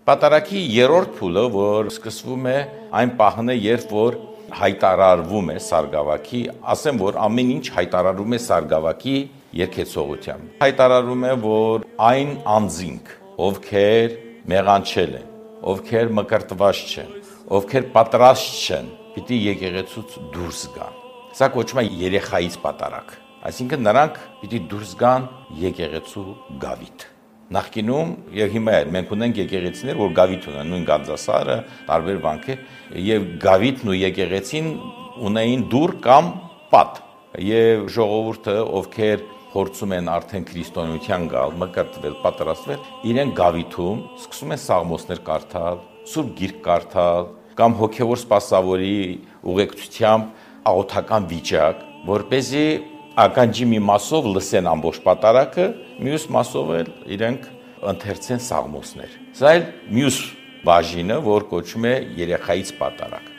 Պատարագի երրորդ փուլը, որ սկսվում է այն պահն է, երբ որ հայտարարվում է Սարգսակի, ասեմ, որ ամեն ինչ հայտարարում է Սարգսակի երկեցողությամբ։ Հայտարարում է, որ այն անձինք, ովքեր մեղանչել են, ովքեր մկրտված չեն, ովքեր պատրաստ չեն, պիտի եկեղեցուց դուրս գան։ Սա կոչվում է երեխայից պատարագ, այսինքն նրանք պիտի դուրս գան եկեղեցու գավիթ։ Նախկինում եւ հիմա մենք ունենք եկեղեցիներ, որ գավիթ ունեն, նույն Գանձասարը, տարբեր վանքեր, եւ գավիթն ու եկեղեցին ունեին դուռ կամ պատ, եւ ժողովուրդը, ովքեր փորձում են արդեն քրիստոնեության գալ, մկրտվել, պատրաստվել, իրեն գավիթում սկսում են սաղմոսներ կարդալ, սուրբ գիրք կարդալ, կամ հոգեվոր սպասավորի ուղեկցությամբ աղոթական վիճակ, որպեսզի ականջի մի մասով լսեն ամբողջ պատարագը, մյուս մասով էլ իրենք ընթերցեն սաղմոսներ։ Սա էլ մյուս բաժինը, որ կոչվում է երեխայից պատարագ։